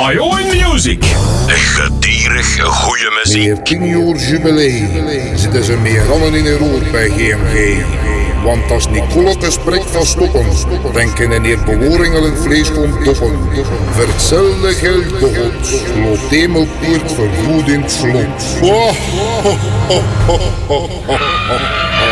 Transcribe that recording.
Mayo in Music. Gedierig goede muziek. Meer 10 jaar jubilee zitten ze meer rollen in een roer bij GMG. Want als Nicolette spreekt van stoppen, dan kunnen hier beworingen en vlees komt toppen. Voor hetzelfde geld begot, loopt Hemelpoort vergoed in het slot.